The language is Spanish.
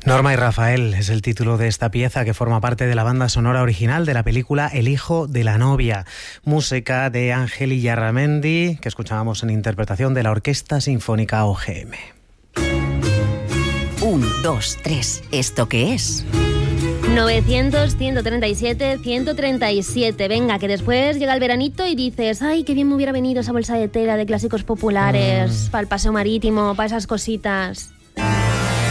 Norma y Rafael es el título de esta pieza que forma parte de la banda sonora original de la película El hijo de la novia. Música de Ángel Illarramendi, que escuchábamos en interpretación de la Orquesta Sinfónica OGM. 1, 2, 3. ¿Esto qué es? 900, 137, 137. Venga, que después llega el veranito y dices, ay, qué bien me hubiera venido esa bolsa de tela de clásicos populares para el paseo marítimo, para esas cositas.